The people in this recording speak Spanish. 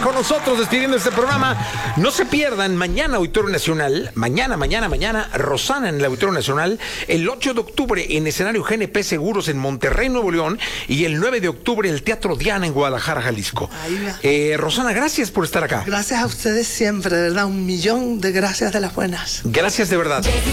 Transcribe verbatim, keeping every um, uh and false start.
con nosotros despidiendo este programa. No se pierdan, mañana Auditorio Nacional, mañana, mañana, mañana, Rosana en el Auditorio Nacional, el ocho de octubre en escenario G N P Seguros en Monterrey, Nuevo León, y el nueve de octubre el Teatro Diana en Guadalajara, Jalisco. Eh, Rosana, gracias por estar acá. Gracias a ustedes siempre, de verdad, un millón de gracias de las buenas. Gracias de verdad.